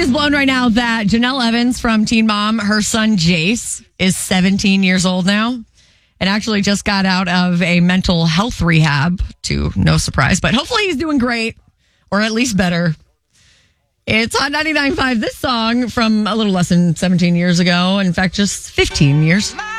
is blown right now that Janelle Evans from Teen Mom, her son Jace, is 17 years old now and actually just got out of a mental health rehab, to no surprise. But hopefully he's doing great, or at least better. It's Hot 99.5, this song from a little less than 17 years ago. In fact, just 15 years.